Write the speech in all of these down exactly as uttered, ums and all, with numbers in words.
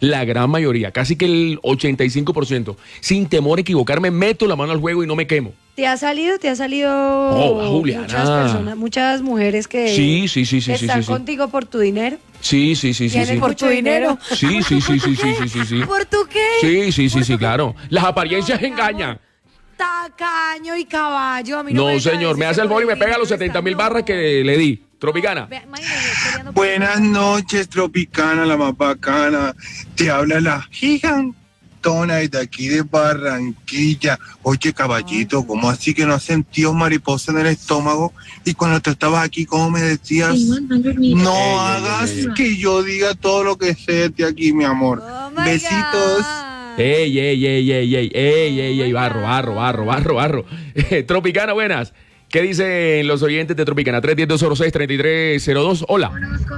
la gran mayoría, casi que el ochenta y cinco por ciento, sin temor a equivocarme, meto la mano al juego y no me quemo. ¿Te ha salido, te ha salido oh, Juliana. muchas personas, muchas mujeres que sí, sí, sí, sí, están sí, sí, contigo por tu dinero? Sí, sí, sí, sí, sí. ¿Por tu dinero? Sí, sí, sí, sí, sí, sí, sí, sí. ¿Por tu qué? Sí, sí, sí, sí, claro. Las apariencias engañan. Tacaño y caballo. A mí no, no me señor, me hace el favor y me pega los setenta mil barras que le di. Tropicana. Buenas noches, Tropicana, la más bacana. Te habla la gigantona de aquí de Barranquilla. Oye, caballito, ¿cómo así que no has sentido mariposa en el estómago? Y cuando tú estabas aquí, ¿cómo me decías? No Ey, hagas ey, ey, ey. que yo diga todo lo que sé de aquí, mi amor. Oh my Besitos. God. Ey, ey, ey, ey, ey, ey, ey, ey, barro, barro, barro, barro, barro. Tropicana, buenas. ¿Qué dicen los oyentes de Tropicana? tres uno cero, dos cero seis, tres tres cero dos. Hola.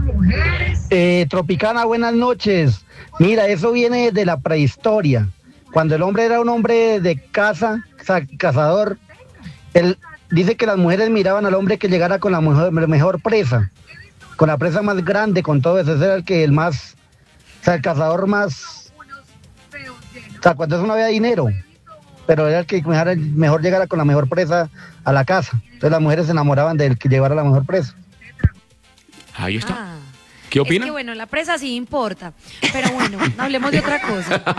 Eh, Tropicana, buenas noches. Mira, eso viene de la prehistoria. Cuando el hombre era un hombre de caza, cazador, él dice que las mujeres miraban al hombre que llegara con la mejor, mejor presa, con la presa más grande, con todo eso. Ese era el que el más, o sea, el cazador más, o sea, cuando eso no había dinero, pero era el que mejor, mejor llegara con la mejor presa a la casa. Entonces las mujeres se enamoraban del que llevara la mejor presa. Ahí está. Ah. ¿Qué opina? Es que bueno, la presa sí importa, pero bueno, hablemos de otra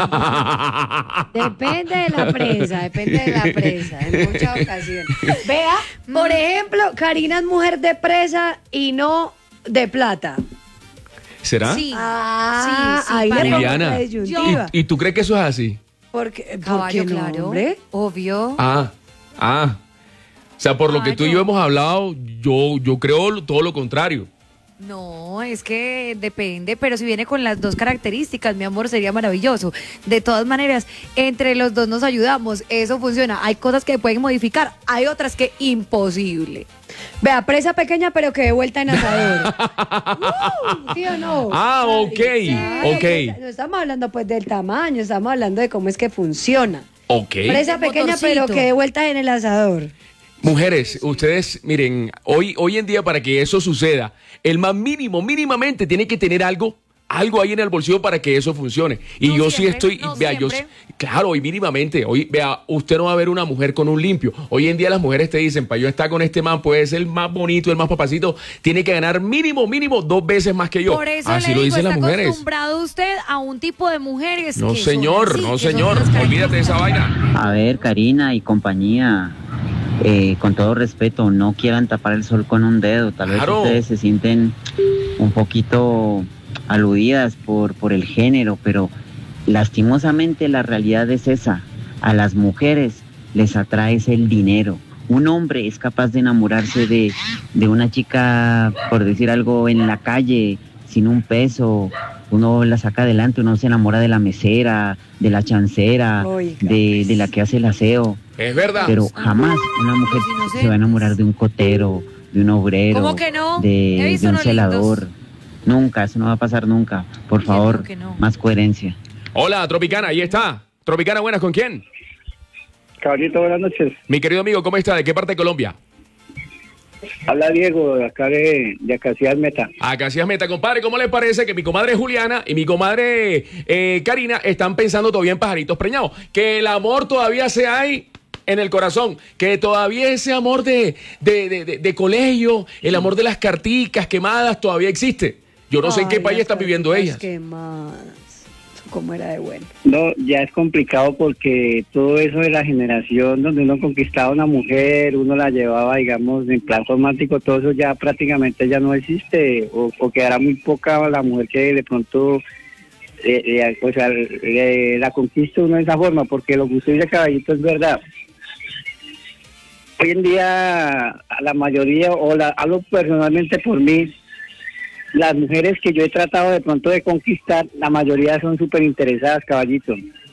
cosa. Depende de la presa, depende de la presa, en muchas ocasiones. Vea, por ejemplo, Karina es mujer de presa y no de plata. ¿Será? Sí, Ah, sí, sí, ahí le parejo. pongo la Juliana, disyuntiva. ¿y, ¿y tú crees que eso es así? Porque, Caballo, porque no, claro, hombre. obvio. Ah, ah. O sea, por lo que tú y yo hemos hablado, yo, yo creo todo lo contrario. No, es que depende, pero si viene con las dos características, mi amor, sería maravilloso. De todas maneras, entre los dos nos ayudamos, eso funciona. Hay cosas que pueden modificar, hay otras que imposible. Vea, presa pequeña, pero que de vuelta en asador. uh, ¿Sí o no? Ah, ok, Ay, ok. No estamos hablando pues del tamaño, estamos hablando de cómo es que funciona. Ok. Presa El pequeña, motorcito. pero que de vuelta en el asador. Mujeres, ustedes, miren, hoy, hoy en día para que eso suceda, el más mínimo, mínimamente tiene que tener algo, algo ahí en el bolsillo para que eso funcione. Y No yo sí siempre, estoy, no vea, yo, siempre. claro, hoy mínimamente, hoy, vea, usted no va a ver una mujer con un limpio. Hoy en día las mujeres te dicen, para yo estar con este man, puede ser el más bonito, el más papacito, tiene que ganar mínimo, mínimo dos veces más que yo. Por eso Así le lo digo, dicen está las mujeres. acostumbrado usted a un tipo de mujeres. No que son señor, así, no que son señor, unas olvídate de esa vaina. A ver, Karina y compañía, eh, con todo respeto, no quieran tapar el sol con un dedo. Tal Claro. vez ustedes se sienten un poquito aludidas por, por el género, pero lastimosamente la realidad es esa. A las mujeres les atrae es el dinero. Un hombre es capaz de enamorarse de, de una chica, por decir algo, en la calle, sin un peso. Uno la saca adelante, uno se enamora de la mesera, de la chancera, Oiga. de, de la que hace el aseo. Es verdad. Pero jamás una mujer Los inocentes. se va a enamorar de un cotero, de un obrero, ¿Cómo que no? He de, visto de un unos celador. lindos. Nunca, eso no va a pasar nunca. Por Yo favor, creo que no. más coherencia. Hola, Tropicana, ahí está. Tropicana, buenas, ¿con quién? Caballito, buenas noches. Mi querido amigo, ¿cómo está? ¿De qué parte de Colombia? Habla Diego, de acá de, de Acacias Meta. Acá hacías meta, compadre. ¿Cómo les parece que mi comadre Juliana y mi comadre eh, Karina están pensando todavía en pajaritos preñados? Que el amor todavía se hay en el corazón, que todavía ese amor de, de, de, de, de colegio, el amor de las carticas quemadas todavía existe. Yo no sé en qué Ay, país las están viviendo carticas ellas. quemadas. Cómo era de bueno. No, ya es complicado porque todo eso de la generación donde uno conquistaba a una mujer, uno la llevaba, digamos, en plan romántico, todo eso ya prácticamente ya no existe, o, o quedará muy poca la mujer que de pronto, eh, eh, o sea, eh, la conquista uno de esa forma, porque lo que usted dice, caballito, es verdad. Hoy en día, a la mayoría, o la, hablo personalmente por mí, las mujeres que yo he tratado de pronto de conquistar, la mayoría son súper interesadas, caballito.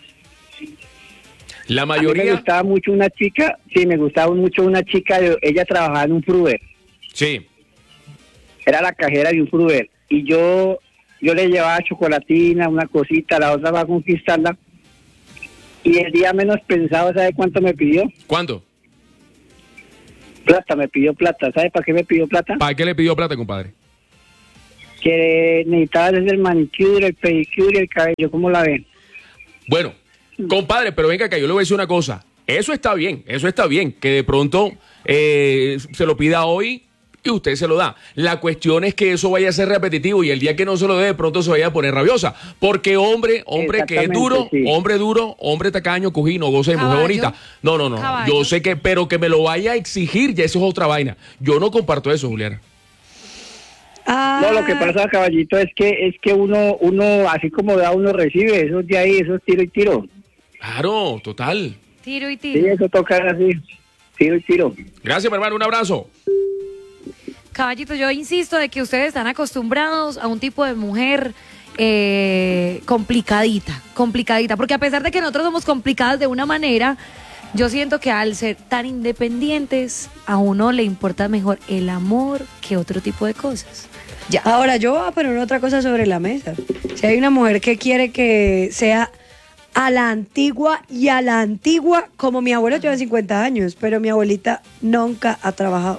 La A mí me mayoría... gustaba mucho una chica, sí, me gustaba mucho una chica, yo- ella trabajaba en un Fruver, Sí. era la cajera de un Fruver, y yo yo le llevaba chocolatina, una cosita, la otra va a conquistarla, y el día menos pensado, ¿sabe cuánto me pidió? ¿Cuándo? Plata, me pidió plata, ¿sabe para qué me pidió plata? ¿Para qué le pidió plata, compadre? que necesitaba hacer el manicure, el pedicure y el cabello. ¿Cómo la ven? Bueno, compadre, pero venga acá, yo le voy a decir una cosa. Eso está bien, eso está bien, que de pronto eh, se lo pida hoy y usted se lo da. La cuestión es que eso vaya a ser repetitivo y el día que no se lo dé, de pronto se vaya a poner rabiosa. Porque hombre, hombre que es duro, sí. hombre duro, hombre tacaño, cujino, goce de mujer bonita. No, no, no, Caballo. Yo sé que, pero que me lo vaya a exigir, ya eso es otra vaina. Yo no comparto eso, Juliana. Ah. No, lo que pasa, caballito, es que es que uno, uno, así como da, uno recibe, eso de ahí, eso es tiro y tiro. Claro, total. Tiro y tiro. Sí, eso toca así, tiro y tiro. Gracias, mi hermano, un abrazo. Caballito, yo insisto de que ustedes están acostumbrados a un tipo de mujer eh, complicadita, complicadita, porque a pesar de que nosotros somos complicadas de una manera, yo siento que al ser tan independientes, a uno le importa mejor el amor que otro tipo de cosas. Ya. Ahora, yo voy a poner otra cosa sobre la mesa. Si hay una mujer que quiere que sea a la antigua y a la antigua, como mi abuelo lleva cincuenta años, pero mi abuelita nunca ha trabajado.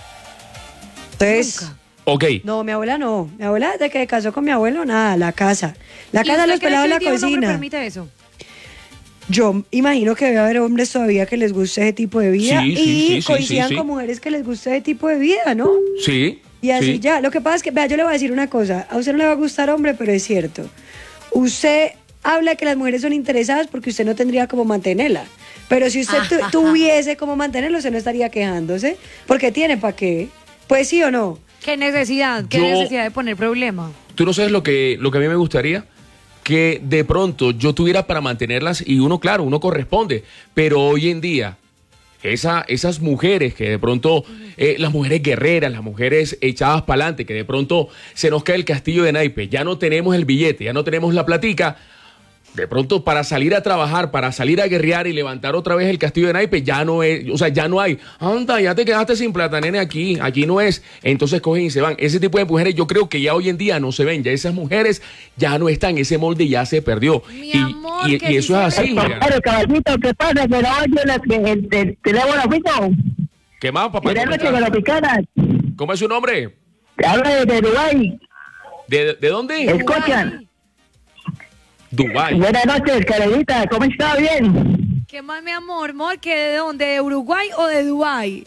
Entonces, ok. No, mi abuela no. Mi abuela desde que se casó con mi abuelo, nada, la casa. La casa, los pelados, la cocina. ¿No permite eso? Yo imagino que debe haber hombres todavía que les guste ese tipo de vida sí, y sí, sí, coincidan sí, sí. con mujeres que les guste ese tipo de vida, ¿no? Sí. Y así sí. ya. Lo que pasa es que, vea, yo le voy a decir una cosa. A usted no le va a gustar hombre, pero es cierto. Usted habla que las mujeres son interesadas porque usted no tendría como mantenerla. Pero si usted tu, tuviese como mantenerlo, usted no estaría quejándose. Porque tiene para qué. Pues sí o no. ¿Qué necesidad? ¿Qué Yo, necesidad de poner problema? ¿Tú no sabes lo que, lo que a mí me gustaría? Que de pronto yo tuviera para mantenerlas y uno, claro, uno corresponde. Pero hoy en día, esa, esas mujeres que de pronto, eh, las mujeres guerreras, las mujeres echadas para adelante, que de pronto se nos cae el castillo de naipes, ya no tenemos el billete, ya no tenemos la platica. De pronto, para salir a trabajar, para salir a guerrear y levantar otra vez el castillo de naipes, ya no es, o sea, ya no hay. Anda, ya te quedaste sin plata, nene, aquí, aquí no es. Entonces cogen y se van. Ese tipo de mujeres yo creo que ya hoy en día no se ven. Ya esas mujeres ya no están, ese molde ya se perdió. Mi y, amor, y, y eso es así, Julián. Caballito, ¿qué pasa? Que no oye el teléfono fijo. ¿Qué más, papá? Buenas noches, Tropicana. ¿Cómo es su nombre? Te hablo de Dubái. ¿De, de dónde? ¿Escuchan? Dubái. Buenas noches, Carolita, ¿cómo está? ¿Bien? ¿Qué más, mi amor? ¿Amor? ¿Que de dónde? ¿De Uruguay o de Dubái?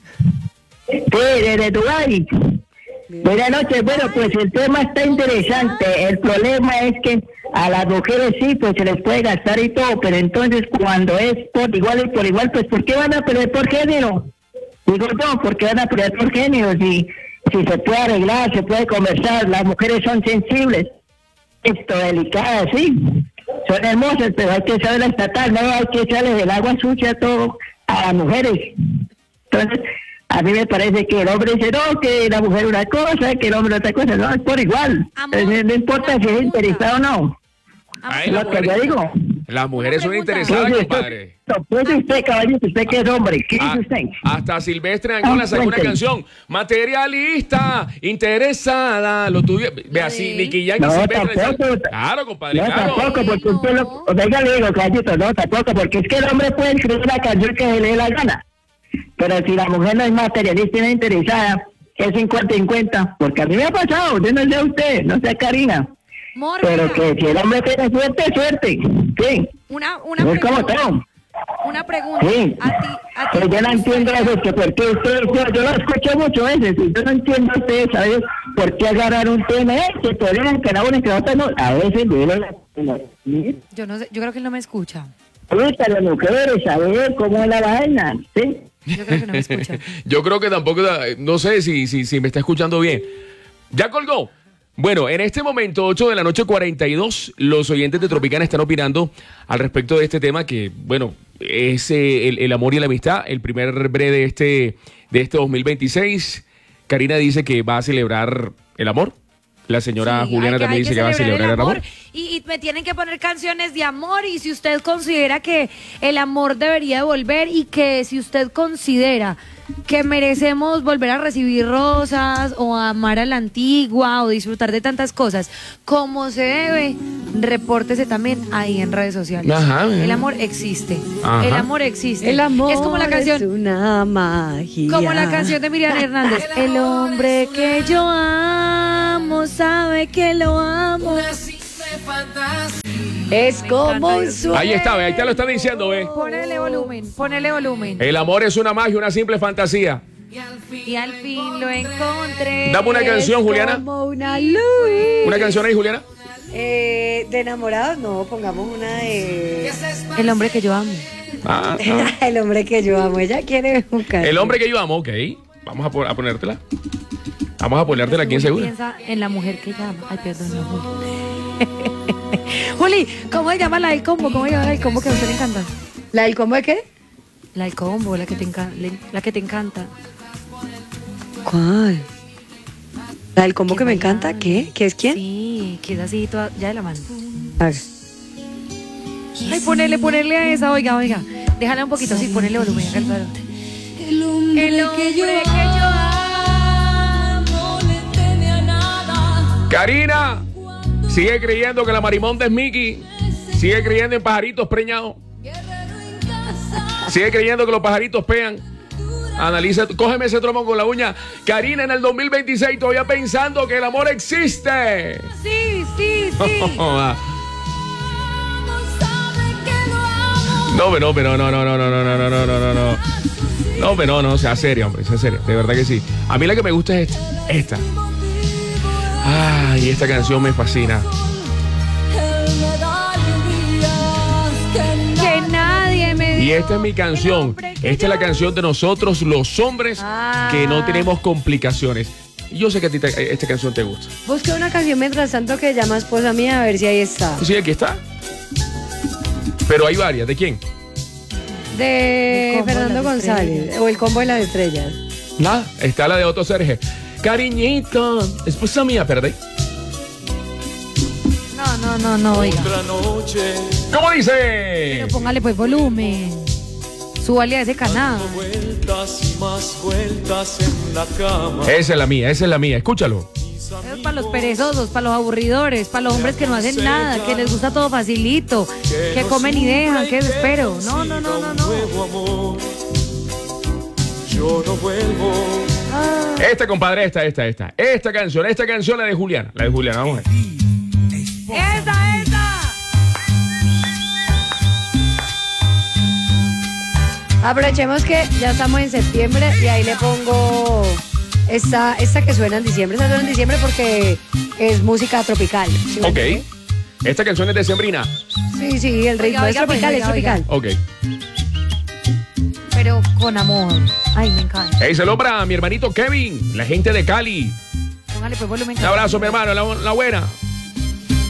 Sí, desde Dubái. Buenas noches, bueno, pues el tema está interesante. El problema es que a las mujeres sí, pues se les puede gastar y todo, pero entonces cuando es por igual y por igual, pues ¿por qué van a pelear por género? Digo yo, ¿por qué van a pelear por género? Si, si se puede arreglar, se puede conversar, las mujeres son sensibles. Esto delicada, sí, son hermosas, pero hay que saber estatal, no hay que echarles el agua sucia a todo a las mujeres. Entonces, a mí me parece que el hombre dice, no, que la mujer una cosa, que el hombre otra cosa, no, es por igual. Amor, Entonces, no importa si es interesado o no. Ay, Es las lo que yo mujeres, digo. las mujeres son pregunta. interesadas, Entonces, compadre. Pues usted, caballito, usted que es hombre, ¿qué Ah, dice usted? hasta Silvestre Angola Ah, sacó una cuente. canción. Materialista, interesada, lo tuyo. Ve así, Nicky Jam y No, Silvestre. tampoco. Claro, compadre, No, claro. tampoco, porque no. usted lo... Oiga, le digo, caballito, no, tampoco, porque es que el hombre puede escribir una canción que se le dé la gana. Pero si la mujer no es materialista y no es interesada, es cincuenta cincuenta. Porque a mí me ha pasado, yo no sé usted, no sé Karina. Amor, Pero mira, que si el hombre tiene suerte, suerte. Sí. una, una No es como pregunta. todo. Una pregunta. Sí. A ti, a ti Pero yo te no entiendo gustaría- eso, que porque usted, yo, yo lo escucho mucho veces, y yo no entiendo ustedes, ¿sabes? ¿Por qué agarrar un tema? Eh, que podrían que la una y que la otra no. A veces yo la... la Yo no sé, yo creo que él no me escucha. gusta las mujeres, saber cómo es la vaina, ¿sí? Yo creo que no me escucha. Yo creo que tampoco, no sé si, si, si me está escuchando bien. ¿Ya colgó? Bueno, en este momento, ocho de la noche, cuarenta y dos, los oyentes de Tropicana están opinando al respecto de este tema que, bueno, es eh, el, el amor y la amistad, el primer bre de este, de este dos mil veintiséis. Karina dice que va a celebrar el amor. La señora Sí, Juliana hay que- también hay dice que que va a celebrar el amor. Y, y me tienen que poner canciones de amor. Y si usted considera que el amor debería de volver, y que si usted considera que merecemos volver a recibir rosas o a amar a la antigua o disfrutar de tantas cosas como se debe, repórtese también ahí en redes sociales. Ajá, el ajá. amor existe. Ajá. El amor existe. El amor es como la canción. es una magia. Como la canción de Miriam Hernández. El hombre que yo amo ¿Cómo sabe que lo amo? Es como un sueño. Ahí está, ve, ahí te lo están diciendo, ve. Ponele volumen, ponele volumen. El amor es una magia, una simple fantasía. Y al fin lo encontré. Dame una canción, Juliana. Como una luz. ¿Una canción ahí, Juliana? Eh, de enamorados, no, pongamos una de... El hombre que yo amo. Ah, ah. El hombre que yo amo. Ella quiere buscar. El hombre que yo amo, ok. Vamos a, po- a ponértela. Vamos a ponértela aquí en seguro. Piensa en la mujer que llama. Ay, perdón, no, Juli. Juli, ¿cómo se llama la del combo? ¿Cómo se llama la del combo que a usted le encanta? ¿La del combo de qué? La del combo, la que te, enca- le- la que te encanta. ¿Cuál? ¿La del combo Que que me baila- encanta? ¿Qué? ¿Qué es quién? Sí, que es así, toda, ya de la mano. A ver. Ay, ponerle, ponerle a esa, oiga, oiga. Déjala un poquito, sí, ponerle volumen, acá el paro. El hombre, el hombre que yo, que yo amo le teme a nada. Karina, sigue creyendo que la marimonda es Mickey. Sigue creyendo en pajaritos preñados. Sigue creyendo que los pajaritos pean. Analiza, cógeme ese tromón con la uña. Karina, en el dos mil veintiséis todavía pensando que el amor existe. Sí, sí, sí. No, pero no, no, no, no, no, no, no, no, no, no, no, no. No, pero no, no, sea serio, hombre, sea serio. De verdad que sí. A mí la que me gusta es esta. Esta. Ay, esta canción me fascina. Que nadie me Y esta es mi canción. Esta es la canción de nosotros, los hombres, Ah. que no tenemos complicaciones. Y yo sé que a ti te- esta canción te gusta. Busca una canción mientras tanto que llama esposa mía a ver si ahí está. Sí, aquí está. Pero hay varias. ¿De quién? De El combo de Fernando las González. estrellas. O el combo de las estrellas. Nada. Está la de Otto Serge. Cariñito, esposa mía, perdí. No, no, no, no, oiga. ¿Cómo dice? Pero póngale pues volumen. Súbale a ese canal. Esa es la mía, esa es la mía. Escúchalo. Es para los perezosos, para los aburridores, para los hombres que no hacen nada, que les gusta todo facilito, que comen y dejan, que desespero. No, no, no, no, no. Yo no vuelvo. Esta, compadre, esta, esta, esta. Esta canción, esta canción, la de Juliana. La de Juliana, vamos a ver. ¡Esa, esa! Aprovechemos que ya estamos en septiembre y ahí le pongo esta, esta que suena en diciembre. Esta suena en diciembre porque es música tropical. ¿Sí me Ok. entiende? Esta canción es decembrina. Sí, sí, el ritmo Oiga, es oiga, pues, tropical, es oiga, tropical. Ok. Pero con amor. Ay, me encanta. Hey, se lo para mi hermanito Kevin, la gente de Cali. Póngale pues volumen. Un abrazo, mi hermano, la, la buena.